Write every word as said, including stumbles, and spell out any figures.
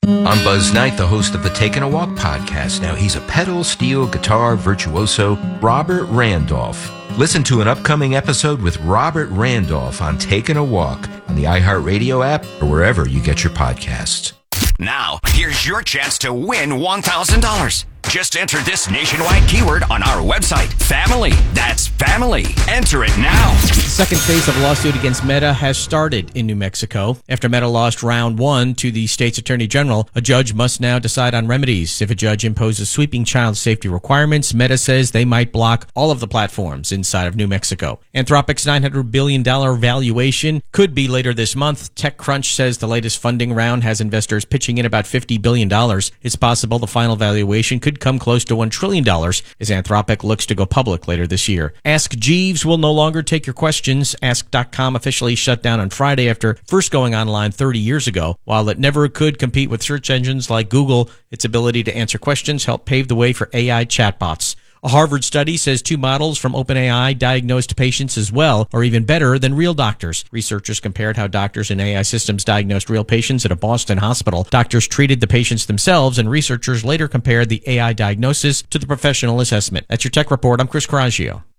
I'm Buzz Knight, the host of the Taking a Walk podcast. Now, he's a pedal steel guitar virtuoso, Robert Randolph. Listen to an upcoming episode with Robert Randolph on Taking a Walk on the iHeartRadio app or wherever you get your podcasts. Now, here's your chance to win one thousand dollars. Just enter this nationwide keyword on our website, family. That's family. Enter it now. The second phase of a lawsuit against Meta has started in New Mexico. After Meta lost round one to the state's attorney general, a judge must now decide on remedies. If a judge imposes sweeping child safety requirements, Meta says they might block all of the platforms inside of New Mexico. Anthropic's nine hundred billion dollars valuation could be later this month. TechCrunch says the latest funding round has investors pitching in about fifty billion dollars. It's possible the final valuation could come close to one trillion dollars as Anthropic looks to go public later this year. Ask Jeeves will no longer take your questions. Ask dot com officially shut down on Friday after first going online thirty years ago. While it never could compete with search engines like Google, its ability to answer questions helped pave the way for A I chatbots. A Harvard study says two models from OpenAI diagnosed patients as well, or even better, than real doctors. Researchers compared how doctors and A I systems diagnosed real patients at a Boston hospital. Doctors treated the patients themselves, and researchers later compared the A I diagnosis to the professional assessment. That's your Tech Report. I'm Chris Coraggio.